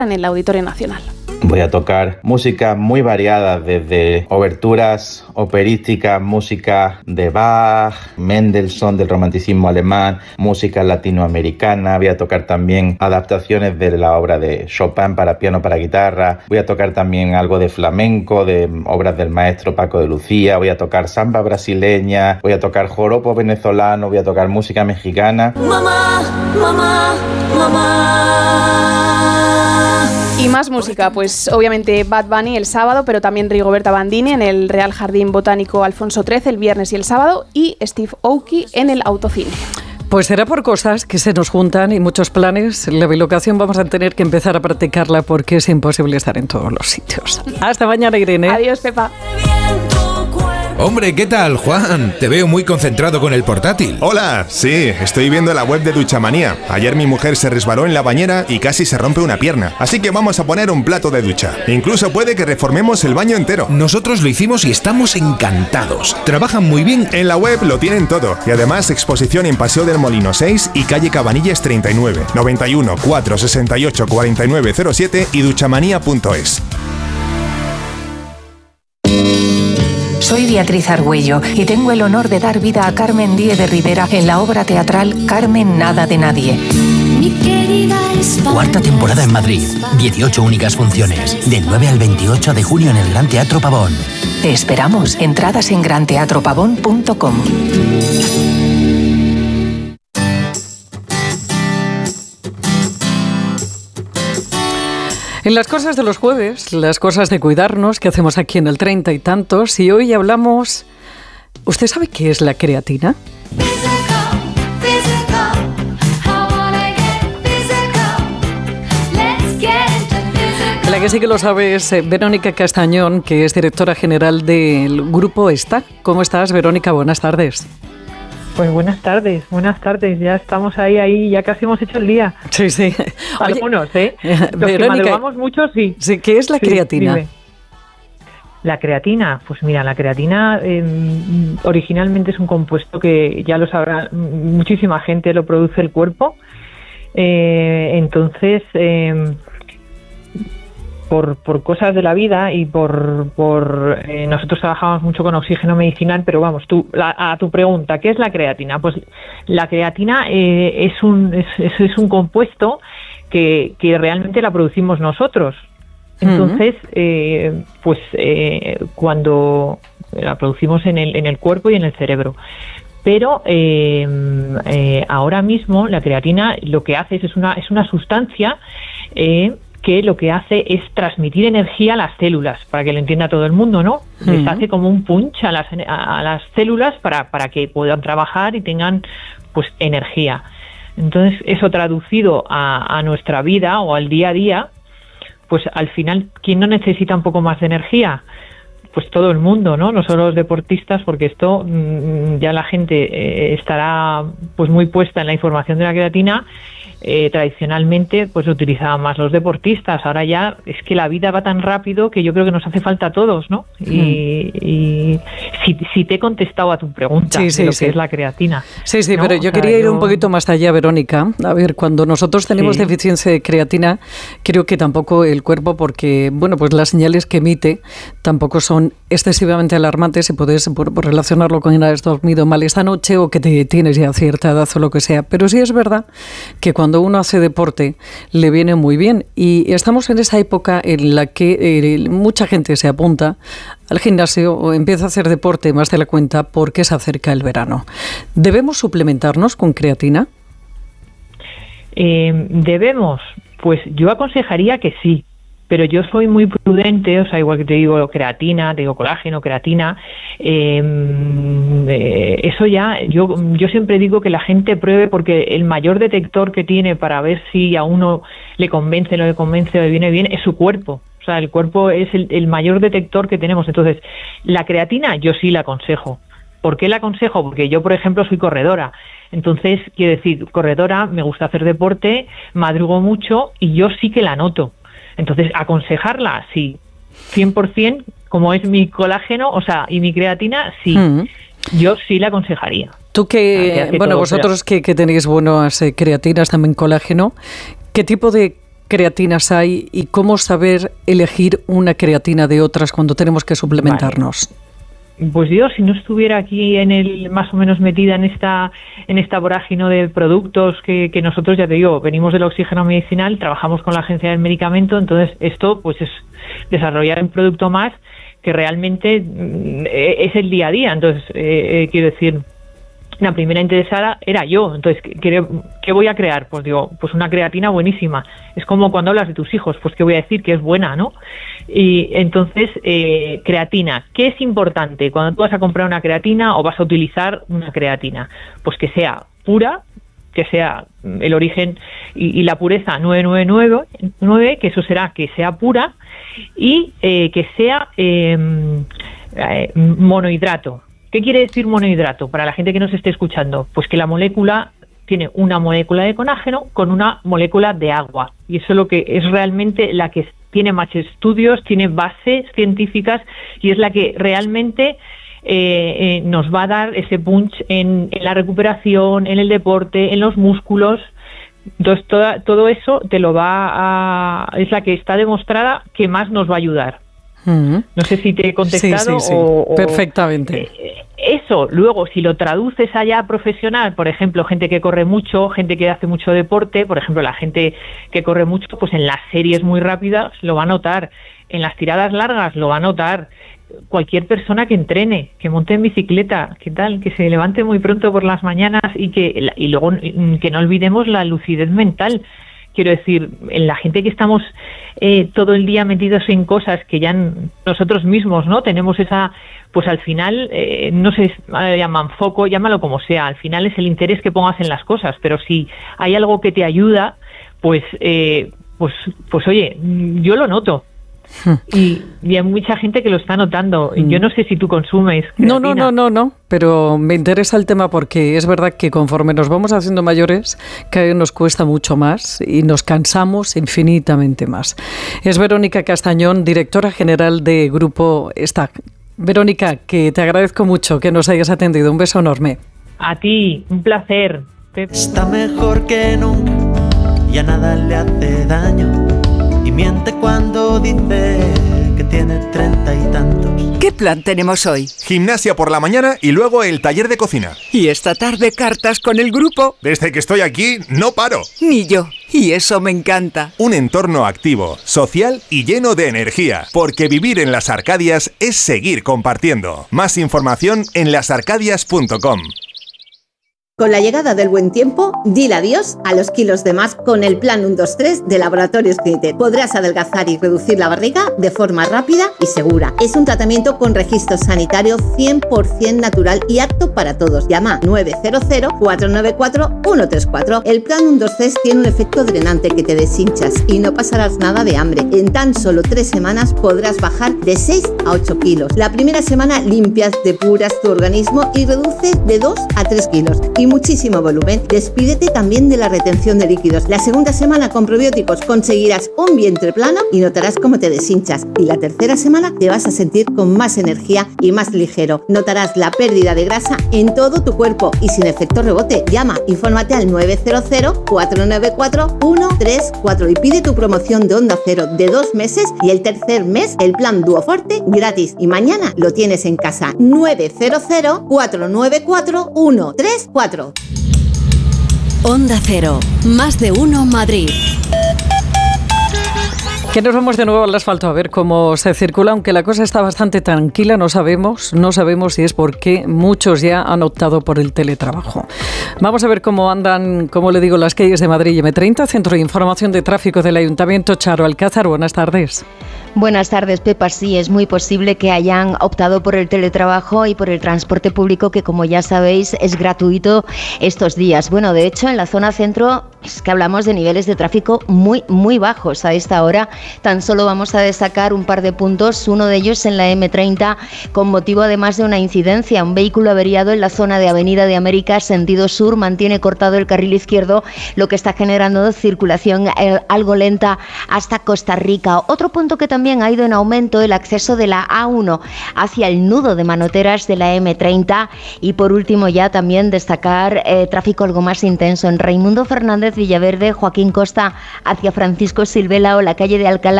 en el Auditorio Nacional. Voy a tocar música muy variada, desde oberturas operísticas, música de Bach, Mendelssohn, del romanticismo alemán, música latinoamericana. Voy a tocar también adaptaciones de la obra de Chopin para piano, para guitarra. Voy a tocar también algo de flamenco, de obras del maestro Paco de Lucía. Voy a tocar samba brasileña, voy a tocar joropo venezolano, voy a tocar música mexicana. Mamá, mamá, mamá. Y más música, pues obviamente Bad Bunny el sábado, pero también Rigoberta Bandini en el Real Jardín Botánico Alfonso XIII el viernes y el sábado, y Steve Aoki en el Autocine. Pues será por cosas que se nos juntan y muchos planes. La bilocación vamos a tener que empezar a practicarla porque es imposible estar en todos los sitios. Hasta mañana, Irene. Adiós, Pepa. Hombre, ¿qué tal, Juan? Te veo muy concentrado con el portátil. Hola, sí, estoy viendo la web de Duchamanía. Ayer mi mujer se resbaló en la bañera y casi se rompe una pierna. Así que vamos a poner un plato de ducha. Incluso puede que reformemos el baño entero. Nosotros lo hicimos y estamos encantados. Trabajan muy bien. En la web lo tienen todo. Y además exposición en Paseo del Molino 6 y calle Cabanillas 39, 91 468 4907 y duchamanía.es. Soy Beatriz Argüello y tengo el honor de dar vida a Carmen Díez de Rivera en la obra teatral Carmen Nada de Nadie. Cuarta temporada en Madrid, 18 únicas funciones, del 9 al 28 de junio en el Gran Teatro Pavón. Te esperamos. Entradas en granteatropavón.com. En las cosas de los jueves, las cosas de cuidarnos que hacemos aquí en el 30 y tantos, y hoy hablamos... ¿Usted sabe qué es la creatina? La que sí que lo sabe es Verónica Castañón, que es directora general del Grupo ESTA. ¿Cómo estás, Verónica? Buenas tardes. Pues buenas tardes, ya estamos ahí, ya casi hemos hecho el día. Sí, sí. Algunos, Los Verónica, que madrugamos mucho, sí. Sí, ¿qué es la creatina? Dime. La creatina, pues mira, la creatina originalmente es un compuesto que ya lo sabrá muchísima gente, lo produce el cuerpo. Entonces, por cosas de la vida y nosotros trabajamos mucho con oxígeno medicinal, pero vamos, a tu pregunta, ¿qué es la creatina? Pues la creatina es un compuesto que realmente la producimos nosotros. Entonces, cuando la producimos en el cuerpo y en el cerebro. Pero ahora mismo la creatina lo que hace es una sustancia que lo que hace es transmitir energía a las células, para que lo entienda todo el mundo, ¿no? Les hace como un punch a las células para que puedan trabajar y tengan pues energía. Entonces, eso traducido a nuestra vida o al día a día, pues al final, ¿quién no necesita un poco más de energía? Pues todo el mundo, ¿no? No solo los deportistas, porque esto ya la gente estará pues muy puesta en la información de la creatina. Tradicionalmente pues lo utilizaban más los deportistas. Ahora ya es que la vida va tan rápido que yo creo que nos hace falta a todos, ¿no? Y si te he contestado a tu pregunta de lo que es la creatina. Sí, ¿no? Pero yo O sea, quería ir un poquito más allá, Verónica. A ver, cuando nosotros tenemos deficiencia de creatina, creo que tampoco el cuerpo, porque bueno, pues las señales que emite tampoco son excesivamente alarmantes y puedes por relacionarlo con que has dormido mal esta noche o que tienes ya cierta edad o lo que sea. Pero sí es verdad que cuando uno hace deporte le viene muy bien, y estamos en esa época en la que mucha gente se apunta al gimnasio o empieza a hacer deporte más de la cuenta porque se acerca el verano. ¿Debemos suplementarnos con creatina? Debemos, pues yo aconsejaría que sí. Pero yo soy muy prudente, o sea, igual que te digo creatina, te digo colágeno, creatina, eso ya, yo siempre digo que la gente pruebe, porque el mayor detector que tiene para ver si a uno le convence, no le convence o le viene bien, es su cuerpo. O sea, el cuerpo es el mayor detector que tenemos. Entonces, la creatina yo sí la aconsejo. ¿Por qué la aconsejo? Porque yo, por ejemplo, soy corredora. Entonces, quiero decir, corredora, me gusta hacer deporte, madrugo mucho y yo sí que la noto. Entonces, aconsejarla, sí, 100%, como es mi colágeno, o sea, y mi creatina, sí, yo sí la aconsejaría. Tú que, bueno, vosotros que tenéis buenas creatinas, también colágeno, ¿qué tipo de creatinas hay y cómo saber elegir una creatina de otras cuando tenemos que suplementarnos? Vale. Pues yo, si no estuviera aquí más o menos metida en esta vorágine de productos que nosotros, ya te digo, venimos del oxígeno medicinal, trabajamos con la Agencia del Medicamento, entonces esto pues es desarrollar un producto más que realmente es el día a día. Entonces, quiero decir, la primera interesada era yo. Entonces, ¿qué voy a crear? Pues digo, pues una creatina buenísima. Es como cuando hablas de tus hijos, pues ¿qué voy a decir? Que es buena, ¿no? Y entonces, creatina. ¿Qué es importante cuando tú vas a comprar una creatina o vas a utilizar una creatina? Pues que sea pura, que sea el origen y la pureza 999, que eso será que sea pura, y que sea monohidrato. ¿Qué quiere decir monohidrato? Para la gente que nos esté escuchando, pues que la molécula tiene una molécula de colágeno con una molécula de agua. Y eso es lo que es realmente la que tiene más estudios, tiene bases científicas y es la que realmente nos va a dar ese punch en la recuperación, en el deporte, en los músculos. Entonces, todo eso te lo es la que está demostrada que más nos va a ayudar. No sé si te he contestado. Sí. Perfectamente. Eso, luego, si lo traduces allá profesional, por ejemplo, gente que corre mucho, gente que hace mucho deporte, por ejemplo, la gente que corre mucho, pues en las series muy rápidas lo va a notar, en las tiradas largas lo va a notar. Cualquier persona que entrene, que monte en bicicleta, ¿qué tal? Que se levante muy pronto por las mañanas y luego que no olvidemos la lucidez mental. Quiero decir, en la gente que estamos todo el día metidos en cosas que ya nosotros mismos no tenemos pues al final, no sé, llaman foco, llámalo como sea, al final es el interés que pongas en las cosas, pero si hay algo que te ayuda, pues oye, yo lo noto. Y hay mucha gente que lo está notando. Yo no sé si tú consumes creatina. No, pero me interesa el tema porque es verdad que conforme nos vamos haciendo mayores, cada vez nos cuesta mucho más y nos cansamos infinitamente más. Es Verónica Castañón, directora general de Grupo Stack. Verónica, que te agradezco mucho que nos hayas atendido. Un beso enorme. A ti, un placer. Está mejor que nunca, ya nada le hace daño. Y miente cuando dice que tiene 30 y tantos. ¿Qué plan tenemos hoy? Gimnasia por la mañana y luego el taller de cocina. Y esta tarde cartas con el grupo. Desde que estoy aquí no paro. Ni yo. Y eso me encanta. Un entorno activo, social y lleno de energía. Porque vivir en Las Arcadias es seguir compartiendo. Más información en lasarcadias.com. Con la llegada del buen tiempo, dile adiós a los kilos de más con el Plan 1-2-3 de Laboratorios Clinitet. Podrás adelgazar y reducir la barriga de forma rápida y segura. Es un tratamiento con registro sanitario 100% natural y apto para todos. Llama 900-494-134. El Plan 1-2-3 tiene un efecto drenante que te deshinchas y no pasarás nada de hambre. En tan solo 3 semanas podrás bajar de 6 a 8 kilos. La primera semana limpias, depuras tu organismo y reduces de 2 a 3 kilos. Y muchísimo volumen. Despídete también de la retención de líquidos. La segunda semana con probióticos conseguirás un vientre plano y notarás cómo te deshinchas. Y la tercera semana te vas a sentir con más energía y más ligero. Notarás la pérdida de grasa en todo tu cuerpo y sin efecto rebote. Llama, infórmate al 900-494-134 y pide tu promoción de Onda Cero de 2 meses y el tercer mes el plan Duoforte gratis. Y mañana lo tienes en casa. 900-494-134. Onda Cero, más de uno Madrid. Que nos vamos de nuevo al asfalto a ver cómo se circula, aunque la cosa está bastante tranquila, no sabemos si es porque muchos ya han optado por el teletrabajo. Vamos a ver cómo andan, como le digo, las calles de Madrid y M30, Centro de Información de Tráfico del Ayuntamiento. Charo Alcázar, buenas tardes. Buenas tardes, Pepa. Sí, es muy posible que hayan optado por el teletrabajo y por el transporte público, que como ya sabéis es gratuito estos días. Bueno, de hecho, en la zona centro es que hablamos de niveles de tráfico muy bajos a esta hora. Tan solo vamos a destacar un par de puntos, uno de ellos en la M30, con motivo además de una incidencia. Un vehículo averiado en la zona de Avenida de América, sentido sur, mantiene cortado el carril izquierdo, lo que está generando circulación algo lenta hasta Costa Rica. Otro punto que también ha ido en aumento, el acceso de la A1 hacia el nudo de manoteras de la M30. Y por último ya también destacar tráfico algo más intenso en Raimundo Fernández Villaverde, Joaquín Costa hacia Francisco Silvela o la calle de Alcalá